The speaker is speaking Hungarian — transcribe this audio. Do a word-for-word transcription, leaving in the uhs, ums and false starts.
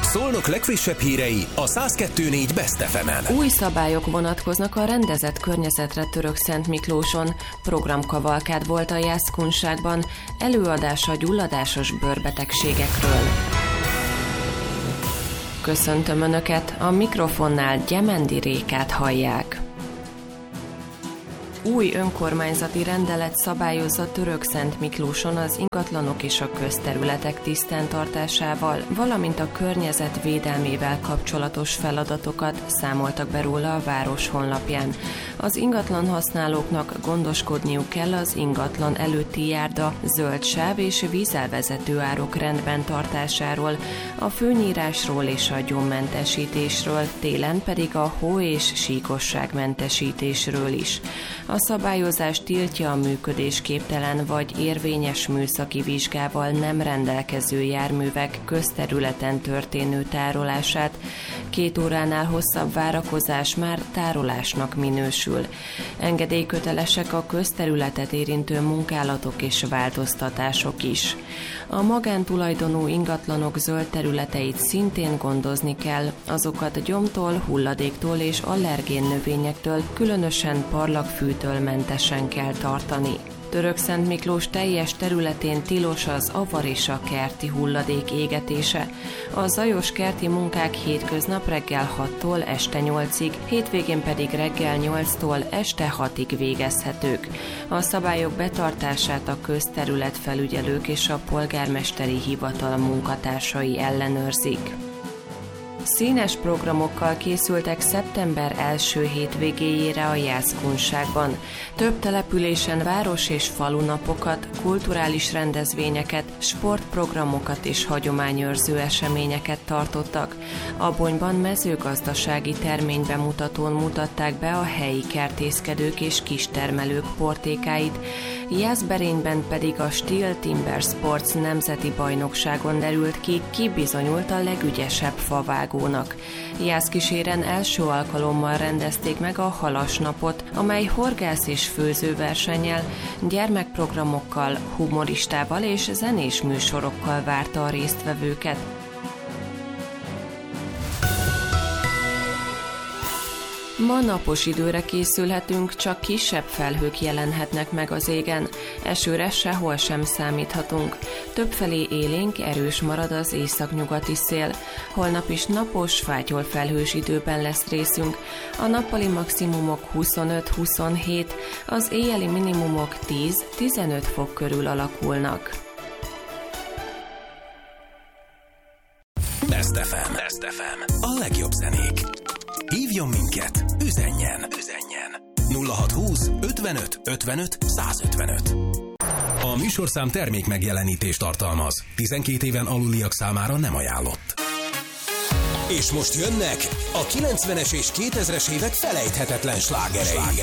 Szolnok legfrissebb hírei a száz kettő pont négy Best ef emen. Új szabályok vonatkoznak a rendezett környezetre Törökszentmiklóson. Programkavalkád volt a Jászkunságban, előadás a gyulladásos bőrbetegségekről. Köszöntöm Önöket, a mikrofonnál Gyemendi Rékát hallják. Új önkormányzati rendelet szabályozza Törökszentmiklóson az ingatlanok és a közterületek tisztántartásával, valamint a környezet védelmével kapcsolatos feladatokat, számoltak be róla a város honlapján. Az ingatlan használóknak gondoskodniuk kell az ingatlan előtti járda, zöld sáv és vízelvezető árok rendben tartásáról, a főnyírásról és a gyommentesítésről, télen pedig a hó és síkosságmentesítésről is. A szabályozás tiltja a működésképtelen vagy érvényes műszaki vizsgával nem rendelkező járművek közterületen történő tárolását. Két óránál hosszabb várakozás már tárolásnak minősül. Engedélykötelesek a közterületet érintő munkálatok és változtatások is. A magántulajdonú ingatlanok zöld területeit szintén gondozni kell, azokat gyomtól, hulladéktól és allergén növényektől, különösen parlagfűtől mentesen kell tartani. Törökszentmiklós teljes területén tilos az avar és a kerti hulladék égetése. A zajos kerti munkák hétköznap reggel hattól este nyolcig, hétvégén pedig reggel nyolctól este hatig végezhetők. A szabályok betartását a közterületfelügyelők és a polgármesteri hivatal munkatársai ellenőrzik. Színes programokkal készültek szeptember első hétvégéjére a Jászkunságban. Több településen város- és falunapokat, kulturális rendezvényeket, sportprogramokat és hagyományőrző eseményeket tartottak. Abonyban mezőgazdasági terménybemutatón mutatták be a helyi kertészkedők és kistermelők portékáit, Jászberényben pedig a Steel Timber Sports nemzeti bajnokságon derült ki, ki bizonyult a legügyesebb favágónak. Jászkíséren első alkalommal rendezték meg a Halasnapot, amely horgász- és főzőversennyel, gyermekprogramokkal, humoristával és zenés műsorokkal várta a résztvevőket. Ma napos időre készülhetünk, csak kisebb felhők jelenhetnek meg az égen. Esőre sehol sem számíthatunk. Többfelé élénk, erős marad az északnyugati szél. Holnap is napos, fátyol felhős időben lesz részünk. A nappali maximumok huszonöt-huszonhét, az éjjeli minimumok tíz-tizenöt fok körül alakulnak. Best ef em. Best ef em. A legjobb zenék. Hívjon minket, üzenjen, üzenjen. nulla hatszázhúsz ötvenöt ötvenöt százötvenöt. A műsorszám termék megjelenítést tartalmaz. tizenkét éven aluliak számára nem ajánlott. És most jönnek a kilencvenes és kétezres évek felejthetetlen slágerei.